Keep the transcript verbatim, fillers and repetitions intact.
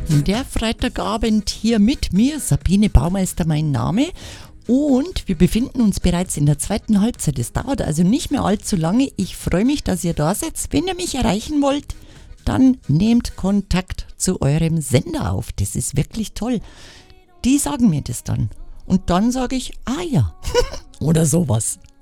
Der Freitagabend hier mit mir, Sabine Baumeister mein Name. Und wir befinden uns bereits in der zweiten Halbzeit. Es dauert also nicht mehr allzu lange. Ich freue mich, dass ihr da seid. Wenn ihr mich erreichen wollt, dann nehmt Kontakt zu eurem Sender auf. Das ist wirklich toll. Die sagen mir das dann. Und dann sage ich, ah ja, oder sowas.